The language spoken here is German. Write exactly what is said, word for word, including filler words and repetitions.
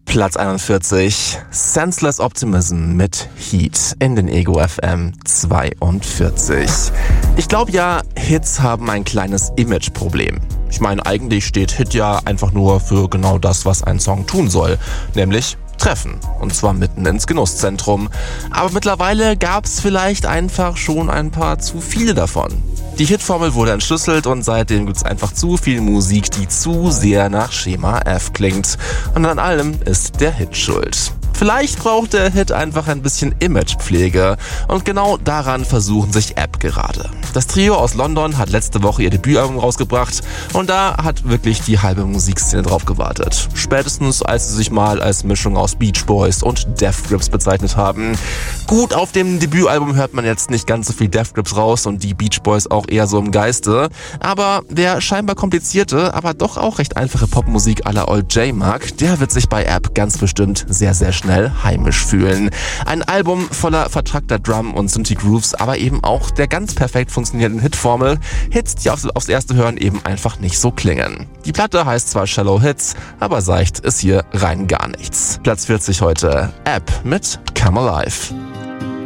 Platz einundvierzig, Senseless Optimism mit Heat in den Ego F M zweiundvierzig. Ich glaube ja, Hits haben ein kleines Imageproblem. Ich meine, eigentlich steht Hit ja einfach nur für genau das, was ein Song tun soll, nämlich treffen. Und zwar mitten ins Genusszentrum. Aber mittlerweile gab's vielleicht einfach schon ein paar zu viele davon. Die Hitformel wurde entschlüsselt und seitdem gibt's einfach zu viel Musik, die zu sehr nach Schema F klingt. Und an allem ist der Hit schuld. Vielleicht braucht der Hit einfach ein bisschen Imagepflege und genau daran versuchen sich App gerade. Das Trio aus London hat letzte Woche ihr Debütalbum rausgebracht und da hat wirklich die halbe Musikszene drauf gewartet. Spätestens als sie sich mal als Mischung aus Beach Boys und Death Grips bezeichnet haben. Gut, auf dem Debütalbum hört man jetzt nicht ganz so viel Death Grips raus und die Beach Boys auch eher so im Geiste, aber der scheinbar komplizierte, aber doch auch recht einfache Popmusik à la Old J mag, der wird sich bei App ganz bestimmt sehr, sehr schnell heimisch fühlen. Ein Album voller vertrackter Drum und Synthi Grooves, aber eben auch der ganz perfekt funktionierenden Hitformel, Hits, die aufs, aufs erste Hören eben einfach nicht so klingen. Die Platte heißt zwar Shallow Hits, aber seicht ist hier rein gar nichts. Platz vierzig heute, App mit Come Alive.